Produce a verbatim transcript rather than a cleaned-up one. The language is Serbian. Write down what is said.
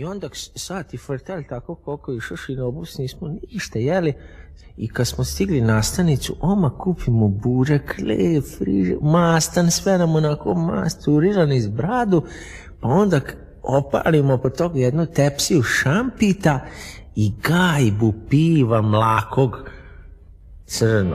I onda sat i frtelj tako koliko išoš i na obus nismo ništa jeli. I kad smo stigli na stanicu, oma kupimo burek, lep, friže, mastan, sve nam onako masturirani iz bradu, pa onda opalimo po toga jednu tepsiju šampita i gajbu piva mlakog crno.